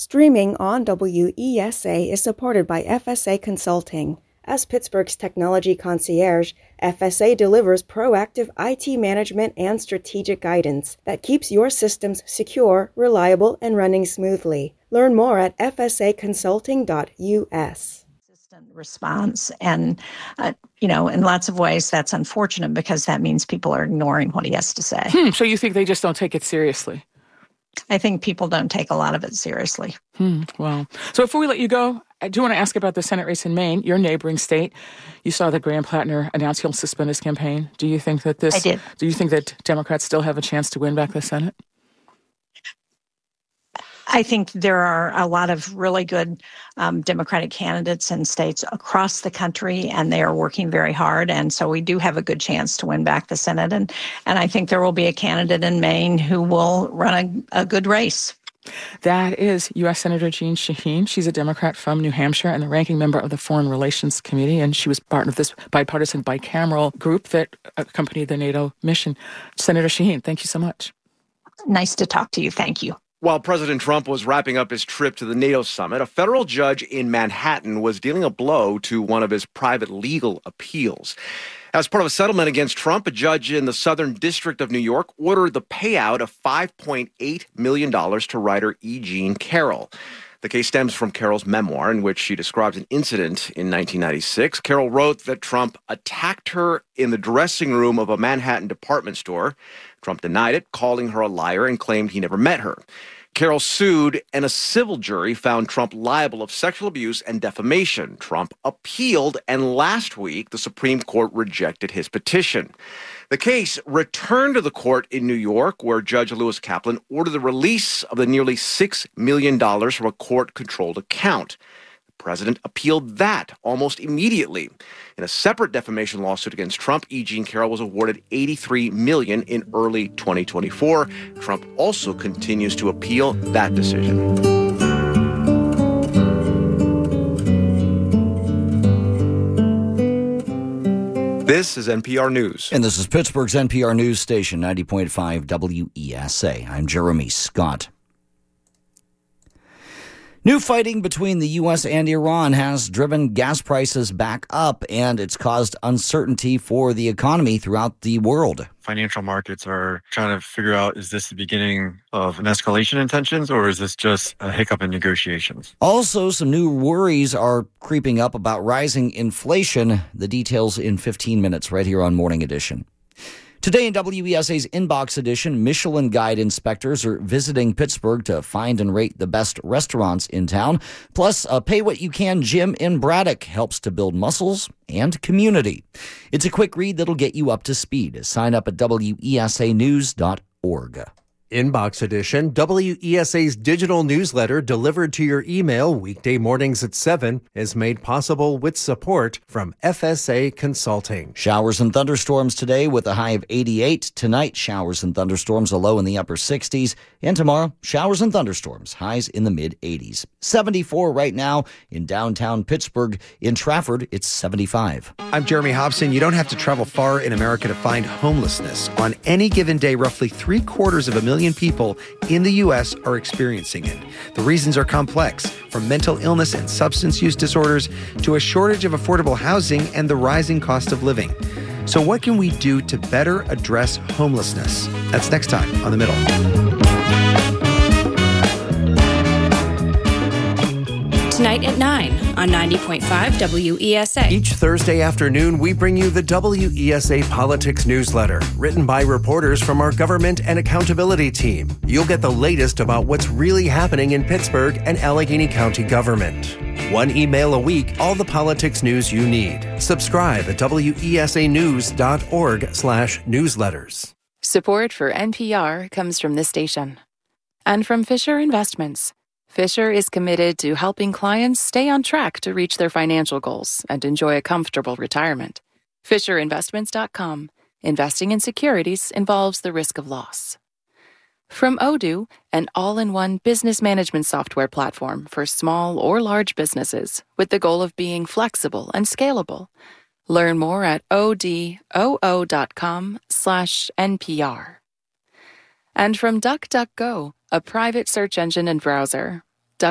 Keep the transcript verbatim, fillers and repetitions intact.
Streaming on W E S A is supported by F S A Consulting. As Pittsburgh's technology concierge, F S A delivers proactive I T management and strategic guidance that keeps your systems secure, reliable, and running smoothly. Learn more at f s a consulting dot u s. Response. And, uh, you know, in lots of ways, that's unfortunate because that means people are ignoring what he has to say. Hmm, so you think they just don't take it seriously? I think people don't take a lot of it seriously. Hmm, well, so before we let you go, I do want to ask about the Senate race in Maine, your neighboring state. You saw that Graham Plattner announced he'll suspend his campaign. Do you think that this... I did. Do you think that Democrats still have a chance to win back the Senate? I think there are a lot of really good um, Democratic candidates in states across the country, and they are working very hard. And so we do have a good chance to win back the Senate. And, and I think there will be a candidate in Maine who will run a, a good race. That is U S Senator Jeanne Shaheen. She's a Democrat from New Hampshire and the ranking member of the Foreign Relations Committee, and she was part of this bipartisan bicameral group that accompanied the NATO mission. Senator Shaheen, thank you so much. Nice to talk to you. Thank you. While President Trump was wrapping up his trip to the NATO summit, a federal judge in Manhattan was dealing a blow to one of his private legal appeals. As part of a settlement against Trump, a judge in the Southern District of New York ordered the payout of five point eight million dollars to writer E. Jean Carroll. The case stems from Carroll's memoir, in which she describes an incident in nineteen ninety-six. Carroll wrote that Trump attacked her in the dressing room of a Manhattan department store. Trump denied it, calling her a liar, and claimed he never met her. Carroll sued, and a civil jury found Trump liable of sexual abuse and defamation. Trump appealed, and last week, the Supreme Court rejected his petition. The case returned to the court in New York, where Judge Lewis Kaplan ordered the release of the nearly six million dollars from a court-controlled account. The president appealed that almost immediately. In a separate defamation lawsuit against Trump, E. Jean Carroll was awarded eighty-three million dollars in early twenty twenty-four. Trump also continues to appeal that decision. This is N P R News. And this is Pittsburgh's N P R News Station, ninety point five W E S A. I'm Jeremy Scott. New fighting between the U S and Iran has driven gas prices back up, and it's caused uncertainty for the economy throughout the world. Financial markets are trying to figure out, is this the beginning of an escalation in tensions, or is this just a hiccup in negotiations? Also, some new worries are creeping up about rising inflation. The details in fifteen minutes right here on Morning Edition. Today in W E S A's Inbox Edition, Michelin Guide inspectors are visiting Pittsburgh to find and rate the best restaurants in town. Plus, a Pay What You Can gym in Braddock helps to build muscles and community. It's a quick read that'll get you up to speed. Sign up at W E S A news dot org. Inbox Edition, W E S A's digital newsletter delivered to your email weekday mornings at seven, is made possible with support from F S A Consulting. Showers and thunderstorms today with a high of eighty-eight. Tonight, showers and thunderstorms, a low in the upper sixties. And tomorrow, showers and thunderstorms, highs in the mid-eighties. seventy-four right now in downtown Pittsburgh. In Trafford, it's seventy-five. I'm Jeremy Hobson. You don't have to travel far in America to find homelessness. On any given day, roughly three quarters of a million people in the U S are experiencing it. The reasons are complex, from mental illness and substance use disorders to a shortage of affordable housing and the rising cost of living. So what can we do to better address homelessness? That's next time on The Middle. Tonight at nine on ninety point five W E S A. Each Thursday afternoon, we bring you the W E S A Politics newsletter, written by reporters from our government and accountability team. You'll get the latest about what's really happening in Pittsburgh and Allegheny County government. One email a week, all the politics news you need. Subscribe at W E S A news dot org slash newsletters. Support for N P R comes from this station and from Fisher Investments. Fisher is committed to helping clients stay on track to reach their financial goals and enjoy a comfortable retirement. Fisher Investments dot com. Investing in securities involves the risk of loss. From Odoo, an all-in-one business management software platform for small or large businesses with the goal of being flexible and scalable. Learn more at odoo dot com slash N P R. And from DuckDuckGo, a private search engine and browser